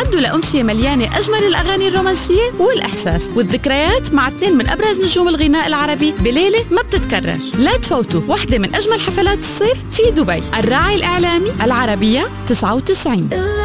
استعدوا لأمسية مليانة أجمل الأغاني الرومانسية والإحساس والذكريات مع 2 من أبرز نجوم الغناء العربي بليلة ما بتتكرر. لا تفوتوا واحدة من أجمل حفلات الصيف في دبي. الراعي الإعلامي العربية 99.